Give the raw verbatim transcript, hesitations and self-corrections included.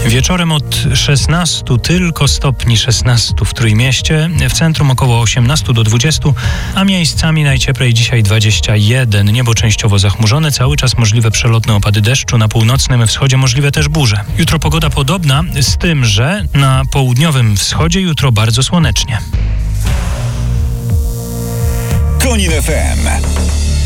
Wieczorem od szesnastu tylko stopni szesnastu w Trójmieście, w centrum około osiemnastu do dwudziestu, a miejscami najcieplej dzisiaj dwadzieścia jeden. Niebo częściowo zachmurzone, cały czas możliwe przelotne opady deszczu, na północnym wschodzie możliwe też burze. Jutro pogoda podobna, z tym, że na południowym wschodzie jutro bardzo słonecznie. Konin F M.